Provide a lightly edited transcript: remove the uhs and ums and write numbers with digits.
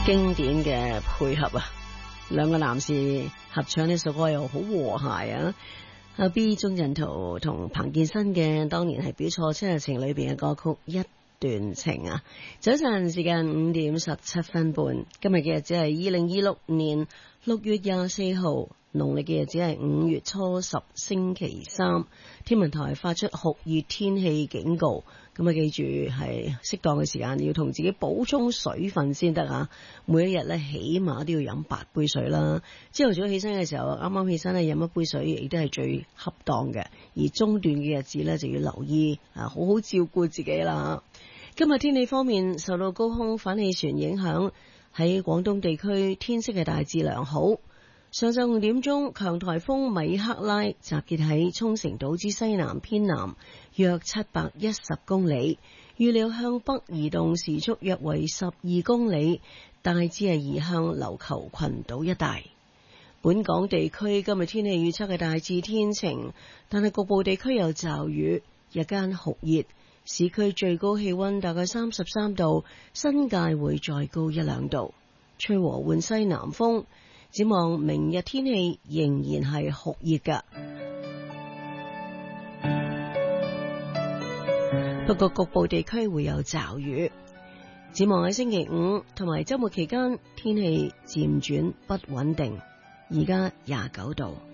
經典嘅配合啊，兩個男士合唱呢首歌又好和諧啊。阿 B 鍾鎮濤同彭健新嘅當年係表錯七日情裏邊嘅歌曲一段情啊。早晨時間5:17，今日嘅日子係2026年6月24號，農曆嘅日子係5月初10星期三。天文台發出酷熱天氣警告，咁啊記住係適當嘅時間要同自己補充水分先得啊！每一日咧起碼都要飲8杯水啦。朝頭早起身嘅時候，啱啱起身咧飲一杯水，亦都係最恰當嘅。而中段嘅日子咧就要留意啊，好好照顧自己啦。今日天氣方面，受到高空反氣旋影響，喺廣東地區天色係大致良好。上晝5點鐘，強颱風米克拉集結喺沖繩島之西南偏南約710公里，預料向北移動，時速約為12公里，大致係移向琉球群島一帶。本港地區今日天氣預測係大致天晴，但係局部地區有驟雨，日間酷熱，市區最高氣溫大概33度，新界會再高1-2度，吹和緩西南風。展望明日天氣仍然係酷熱㗎，不過局部地區會有驟雨。展望喺星期五同埋週末期間，天氣漸轉不穩定。而家29度。